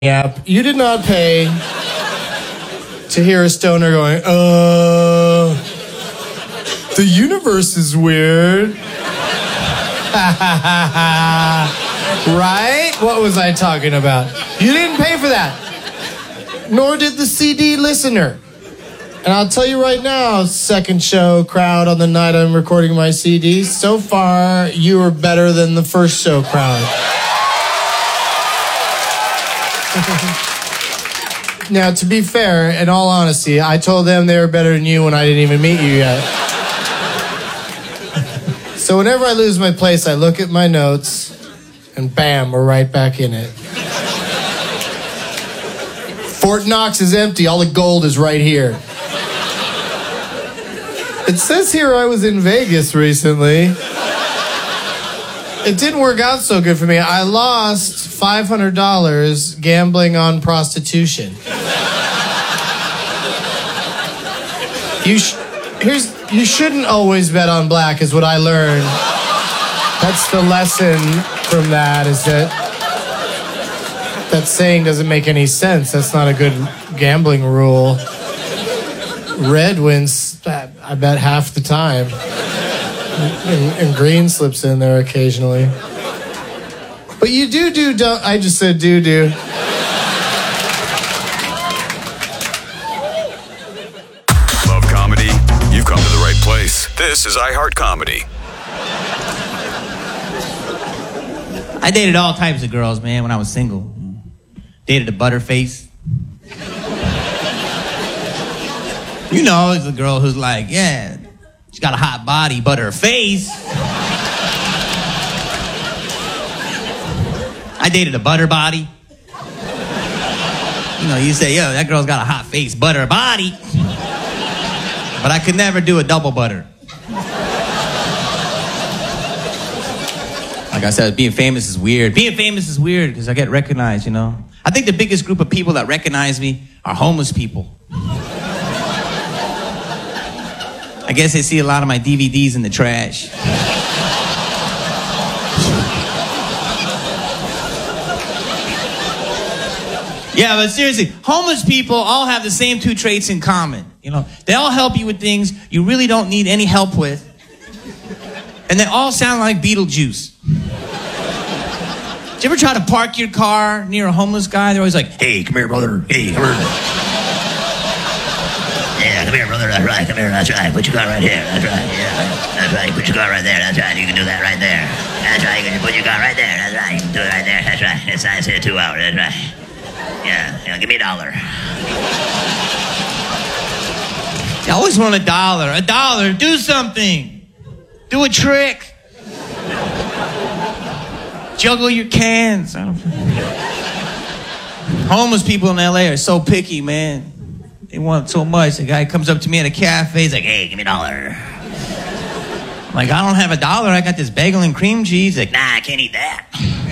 app. You did not pay to hear a stoner going, the universe is weird. Right? What was I talking about? You didn't pay for that. Nor did the CD listener. And I'll tell you right now, second show crowd on the night I'm recording my CD, so far you are better than the first show crowd. Now, to be fair, in all honesty, I told them they were better than you when I didn't even meet you yet. So whenever I lose my place, I look at my notes, and bam, we're right back in it. Fort Knox is empty. All the gold is right here. It says here I was in Vegas recently. It didn't work out so good for me. I lost $500 gambling on prostitution. You shouldn't always bet on black, is what I learned. That's the lesson from that, is that saying doesn't make any sense. That's not a good gambling rule. Red wins, I bet, half the time. And green slips in there occasionally. But you don't. I just said do. Love comedy? You've come to the right place. This is iHeart Comedy. I dated all types of girls, man, when I was single. Dated a butterface. You know, it's a girl who's like, yeah, she's got a hot body, but her face. I dated a butter body. You know, you say, yo, that girl's got a hot face, but her body. But I could never do a double butter. Like I said, being famous is weird. Being famous is weird because I get recognized, you know. I think the biggest group of people that recognize me are homeless people. I guess they see a lot of my DVDs in the trash. Yeah, but seriously, homeless people all have the same two traits in common. You know, they all help you with things you really don't need any help with. And they all sound like Beetlejuice. Did you ever try to park your car near a homeless guy? They're always like, hey, come here, brother. Hey, come here. Yeah, come here, brother. That's right. Come here. That's right. Put your car right here. That's right. Yeah, that's right. Put your car right there. That's right. You can do that right there. That's right. You can put your car right there. That's right. You can do it right there. That's right. It's nice here 2 hours. That's right. Yeah, give me $1. I always want $1. $1. Do something. Do a trick. Juggle your cans. Homeless people in LA are so picky, man. They want so much. The guy comes up to me at a cafe. He's like, hey, give me $1. I'm like, I don't have $1. I got this bagel and cream cheese. He's like, nah, I can't eat that.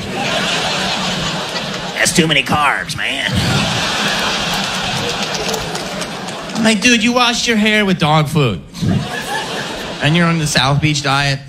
That's too many carbs, man. I'm like, dude, you washed your hair with dog food. And you're on the South Beach diet.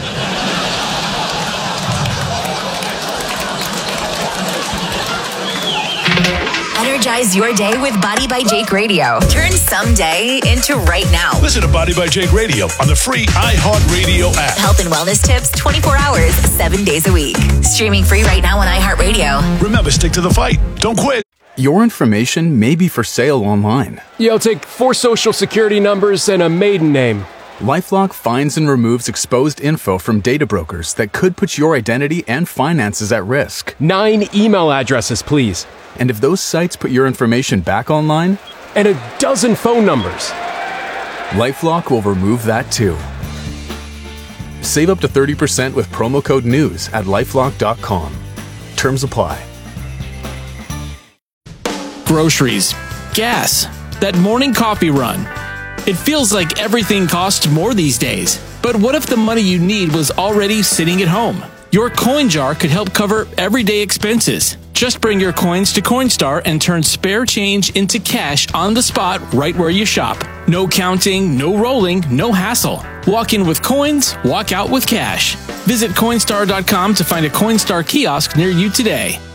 Energize your day with Body by Jake Radio. Turn someday into right now. Listen to Body by Jake Radio on the free iHeartRadio app. Health and wellness tips 24 hours, 7 days a week. Streaming free right now on iHeartRadio. Remember, stick to the fight. Don't quit. Your information may be for sale online. You'll take 4 social security numbers and a maiden name. LifeLock finds and removes exposed info from data brokers that could put your identity and finances at risk. 9 email addresses, please. And if those sites put your information back online, and a dozen phone numbers, LifeLock will remove that too. Save up to 30% with promo code NEWS at LifeLock.com. Terms apply. Groceries, gas, that morning coffee run. It feels like everything costs more these days. But what if the money you need was already sitting at home? Your coin jar could help cover everyday expenses. Just bring your coins to Coinstar and turn spare change into cash on the spot right where you shop. No counting, no rolling, no hassle. Walk in with coins, walk out with cash. Visit Coinstar.com to find a Coinstar kiosk near you today.